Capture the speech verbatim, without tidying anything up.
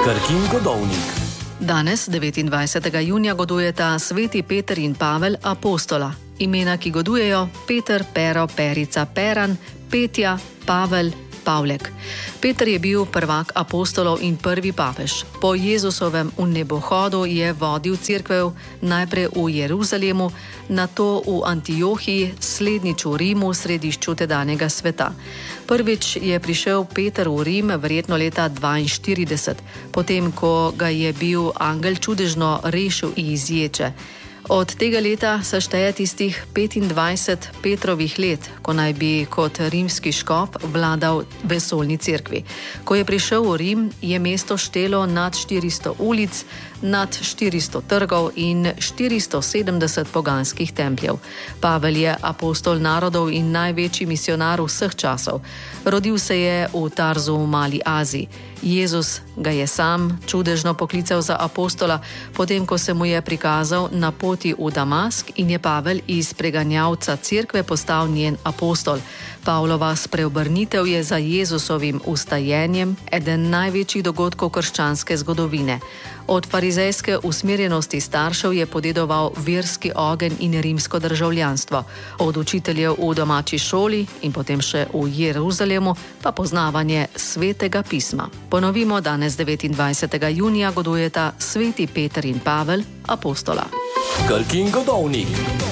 Krkin godovnik. Danes, devetindvajsetega junija, godujeta sveti Peter in Pavel, apostola. Imena, ki godujejo: Peter, Pero, Perica, Peran, Petja, Pavel, Pavlek. Peter je bil prvak apostolov in prvi papež. Po Jezusovem vnebohodu je vodil cerkev najprej v Jeruzalemu, nato v Antiohiji, slednjič v Rimu, središču tedanjega sveta. Prvič je prišel Peter v Rim verjetno leta dvainštirideset, potem ko ga je bil angel čudežno rešil iz ječe. Od tega leta se šteje tistih petindvajset Petrovih let, ko naj bi kot rimski škof vladal vesoljni cerkvi. Ko je prišel v Rim, je mesto štelo nad štiristo ulic, nad štiristo trgov in štiristo sedemdeset poganskih templjev. Pavel je apostol narodov in največji misionar vseh časov. Rodil se je v Tarzu v Mali Aziji. Jezus ga je sam čudežno poklical za apostola, potem ko se mu je prikazal na poti v Damask in je Pavel iz preganjavca cerkve postal njen apostol. Pavlova spreobrnitev je za Jezusovim ustajenjem eden največjih dogodkov krščanske zgodovine. Od farizejske usmerjenosti staršev je podedoval verski ogenj in rimsko državljanstvo. Od učiteljev v domači šoli in potem še v Jeruzalemu pa poznavanje svetega pisma. Ponovimo, danes devetindvajsetega junija godujeta sveti Peter in Pavel, apostola. Krkin godovnik.